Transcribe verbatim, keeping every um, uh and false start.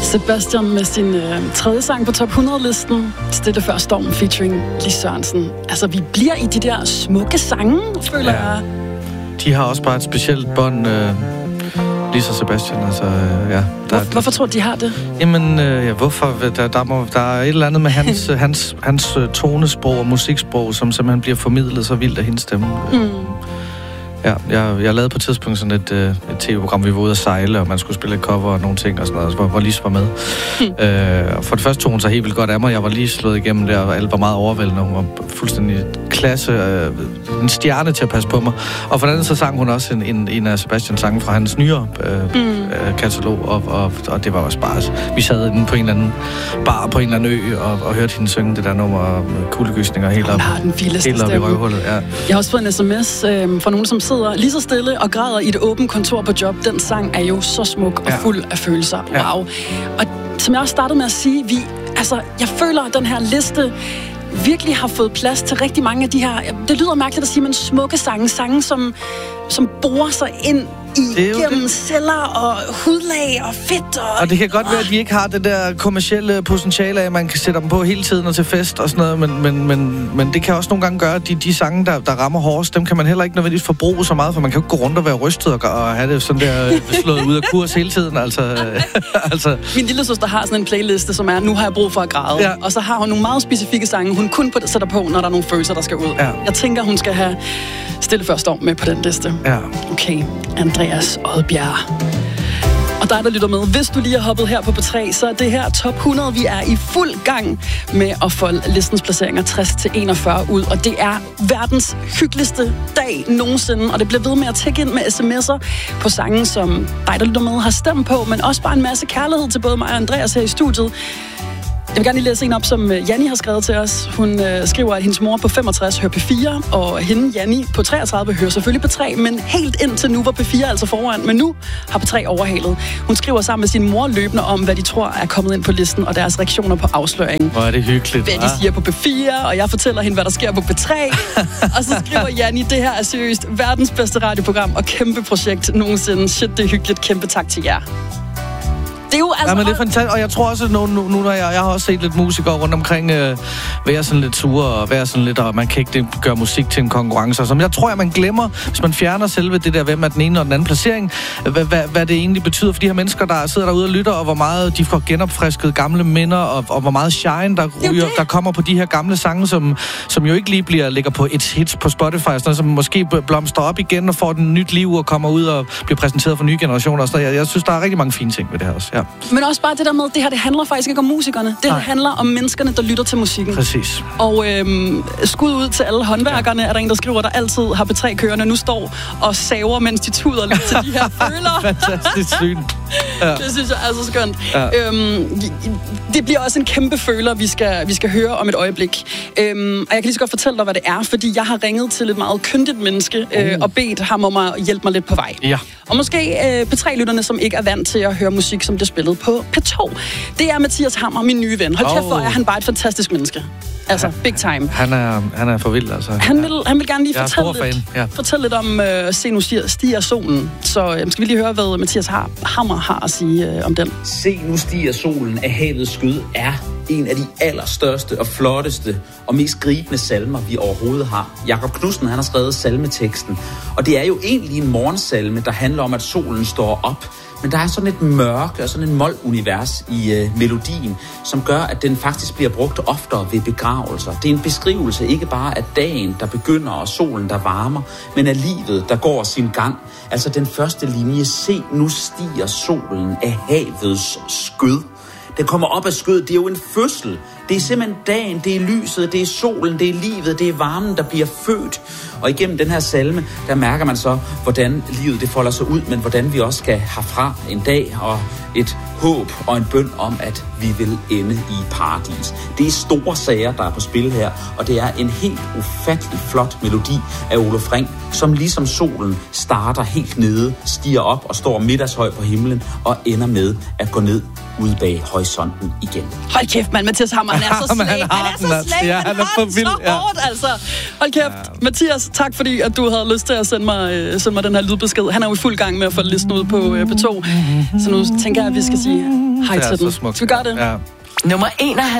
Sebastian med sin øh, tredje sang på top hundrede-listen. Stille før storm featuring Lis Sørensen. Altså, vi bliver i de der smukke sange, føler ja. jeg. De har også bare et specielt bånd, øh, Lis og Sebastian. Altså, øh, ja, Hvor, er, hvorfor tror du, de har det? Jamen, øh, ja, hvorfor? Der, der, må, der er et eller andet med hans, hans, hans tonesprog og musiksprog, som simpelthen bliver formidlet så vildt af hendes stemme. Mm. Ja, jeg, jeg lavede på et tidspunkt sådan et, øh, et tv-program, vi var ude at sejle, og man skulle spille et cover og nogle ting og sådan noget, hvor, hvor Lis var med. Mm. Øh, og for det første tog hun sig helt vildt godt af mig. Jeg var lige slået igennem der, og alle var meget overvældende. Hun var fuldstændig klasse, øh, en stjerne til at passe på mig. Og for den anden så sang hun også en, en, en af Sebastians sange fra hans nyere øh, mm. øh, katalog, og, og, og det var også bare... Vi sad inde på en eller anden bar på en eller anden ø, og, og hørte hende synge det der nummer med kuldegysninger helt op, hun har den vildeste helt op i røvhullet. Ja. Jeg har også fået en sms øh, fra nogen, som sidder lige så stille og græder i et åbent kontor på job. Den sang er jo så smuk og ja. fuld af følelser. Wow. Ja. Og som jeg også startede med at sige, vi, altså, jeg føler, at den her liste virkelig har fået plads til rigtig mange af de her, det lyder mærkeligt at sige, men smukke sange, sange, som, som borer sig ind igennem celler og hudlag og fedt. Og, og det kan godt være, at de ikke har det der kommercielle potentiale af, at man kan sætte dem på hele tiden og til fest og sådan noget, men, men, men, men det kan også nogle gange gøre, at de, de sange, der, der rammer hårdest, dem kan man heller ikke nødvendigvis forbruge så meget, for man kan jo ikke gå rundt og være rystet og, og have det sådan der slået ud af kurs hele tiden. Altså, altså. Min lille søster har sådan en playliste, som er, nu har jeg brug for at græde. Ja. Og så har hun nogle meget specifikke sange, hun kun sætter på, når der er nogle følelser, der skal ud. Ja. Jeg tænker, hun skal have Stille før storm med på den liste. Ja. Okay, Andreas Odbjerg. Og dig, der lytter med, hvis du lige har hoppet her på P tre, så er det her top hundrede. Vi er i fuld gang med at få listens placeringer tres til enogfyrre ud. Og det er verdens hyggeligste dag nogensinde. Og det bliver ved med at tække ind med sms'er på sange, som dig, der lytter med, har stemt på. Men også bare en masse kærlighed til både mig og Andreas her i studiet. Jeg vil gerne lige læse en op, som Janni har skrevet til os. Hun øh, skriver, at hendes mor på femogtres hører P fire, og hende, Janni, på treogtredive hører selvfølgelig P tre, men helt indtil nu var P fire altså foran, men nu har P tre overhalet. Hun skriver sammen med sin mor løbende om, hvad de tror er kommet ind på listen, og deres reaktioner på afsløringen. Hvor er det hyggeligt. Hvad de siger på P fire, og jeg fortæller hende, hvad der sker på P tre. Og så skriver Janni, det her er seriøst verdens bedste radioprogram og kæmpe projekt nogensinde. Shit, det er hyggeligt. Kæmpe tak til jer. Det er jo altså... Ja, men det er fantastisk, og jeg tror også, at nu, nu, nu når jeg, jeg har også set lidt musikere rundt omkring, øh, være sådan lidt sure, og være sådan lidt, og man kan ikke gøre musik til en konkurrence. Så jeg tror, at man glemmer, hvis man fjerner selve det der, hvem er den ene og den anden placering, hvad, hvad, hvad det egentlig betyder for de her mennesker, der sidder derude og lytter, og hvor meget de får genopfrisket gamle minder, og, og hvor meget shine, der, ryger, der kommer på de her gamle sange, som, som jo ikke lige bliver ligger på et hits på Spotify, sådan noget, som måske blomstrer op igen og får den nyt liv og kommer ud og bliver præsenteret for nye generationer. Så jeg, jeg synes, der er rigtig mange fine ting ved det her også. Ja. Men også bare det der med, det her, det handler faktisk ikke om musikerne. Det Nej. handler om menneskerne, der lytter til musikken. Præcis. Og øhm, skud ud til alle håndværkerne, ja. Er der en, der skriver, der altid har P tre kørende, nu står og saver, mens de tuder lidt til de her føler. Fantastisk syn. Ja. Det synes jeg er så skønt. Ja. Øhm, det bliver også en kæmpe føler, vi skal, vi skal høre om et øjeblik. Øhm, og jeg kan lige så godt fortælle dig, hvad det er, fordi jeg har ringet til et meget kyndigt menneske øh, uh. og bedt ham om at hjælpe mig lidt på vej. Ja. Og måske øh, P tre-lytterne, som ikke er vant til at høre musik, som det spillet på P to. Det er Mathias Hammer, min nye ven. Hold kæft, hvor er han bare et fantastisk menneske. Altså, han, big time. Han er, han er for vild, altså. Han vil, han vil gerne lige fortælle lidt, ja. fortælle lidt om øh, Se nu stiger, stiger solen. Så øh, skal vi lige høre, hvad Mathias har, Hammer har at sige øh, om den. Se nu stiger solen af havets skød er en af de allerstørste og flotteste og mest gribende salmer, vi overhovedet har. Jakob Knudsen, han har skrevet salmeteksten. Og det er jo egentlig en morgensalme, der handler om, at solen står op. Men der er sådan et mørke og sådan en mold-univers i øh, melodien, som gør, at den faktisk bliver brugt oftere ved begravelser. Det er en beskrivelse ikke bare af dagen, der begynder, og solen, der varmer, men af livet, der går sin gang. Altså den første linje, se nu stiger solen af havets skød. Den kommer op af skød, det er jo en fødsel. Det er simpelthen dagen, det er lyset, det er solen, det er livet, det er varmen, der bliver født. Og igennem den her salme, der mærker man så, hvordan livet det folder sig ud, men hvordan vi også skal herfra en dag og et håb og en bøn om, at vi vil ende i paradis. Det er store sager, der er på spil her, og det er en helt ufattelig flot melodi af Oluf Ring, som ligesom solen starter helt nede, stiger op og står middagshøj på himlen og ender med at gå ned ude bag horisonten igen. Hold kæft, mand. Mathias Hammer, han er så men slag. han Han har er den, så altså. slag. Ja, Han, han er har for den vild, så ja. hårdt, altså. Hold kæft. Ja. Mathias, tak fordi, at du havde lyst til at sende mig, øh, sende mig den her lydbesked. Han er jo i fuld gang med at få listen ud på øh, P to. Så nu tænker jeg, at vi skal sige hej Det er til så den. smukt. Skal vi gøre det? Ja. Nummer enoghalvtreds.